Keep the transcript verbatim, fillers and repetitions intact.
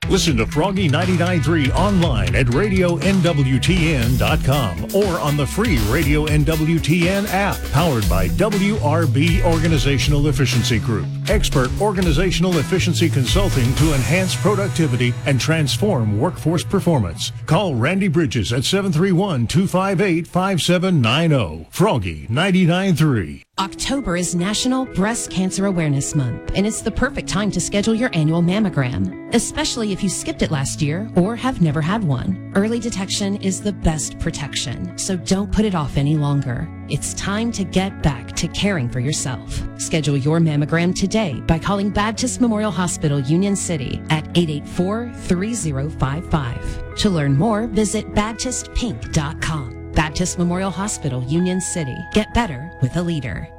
Listen to Froggy ninety-nine point three online at radio N W T N dot com or on the free Radio N W T N app, powered by W R B Organizational Efficiency Group. Expert organizational efficiency consulting to enhance productivity and transform workforce performance. Call Randy Bridges at seven three one, two five eight, five seven nine zero. Froggy ninety-nine point three. October is National Breast Cancer Awareness Month, and it's the perfect time to schedule your annual mammogram, especially if you skipped it last year or have never had one. Early detection is the best protection, so don't put it off any longer. It's time to get back to caring for yourself. Schedule your mammogram today by calling Baptist Memorial Hospital, Union City at eight eight four, three zero five five. To learn more, visit baptist pink dot com. Baptist Memorial Hospital, Union City. Get better with a leader.